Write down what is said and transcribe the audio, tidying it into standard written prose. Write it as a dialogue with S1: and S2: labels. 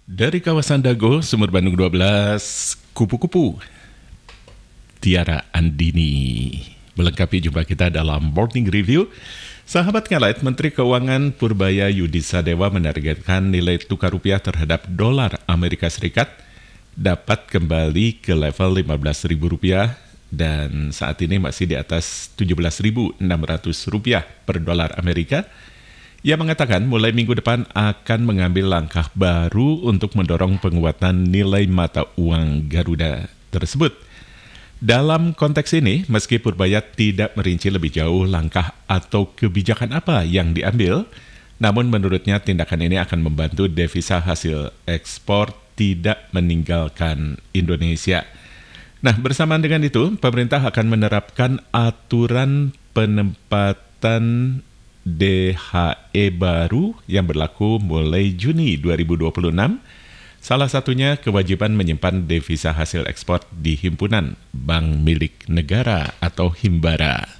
S1: Dari kawasan Dago, Sumur Bandung 12, Kupu-Kupu, Tiara Andini. Melengkapi jumpa kita dalam Morning Review. Sahabat Ngelait, Menteri Keuangan Purbaya Yudisadewa menargetkan nilai tukar rupiah terhadap dolar Amerika Serikat dapat kembali ke level Rp15.000 dan saat ini masih di atas Rp17.600 per dolar Amerika. Ia mengatakan mulai minggu depan akan mengambil langkah baru untuk mendorong penguatan nilai mata uang Garuda tersebut. Dalam konteks ini, meski Purbaya tidak merinci lebih jauh langkah atau kebijakan apa yang diambil, namun menurutnya tindakan ini akan membantu devisa hasil ekspor tidak meninggalkan Indonesia. Nah, bersamaan dengan itu, pemerintah akan menerapkan aturan penempatan DHE baru yang berlaku mulai Juni 2026, salah satunya kewajiban menyimpan devisa hasil ekspor di himpunan bank milik negara atau Himbara.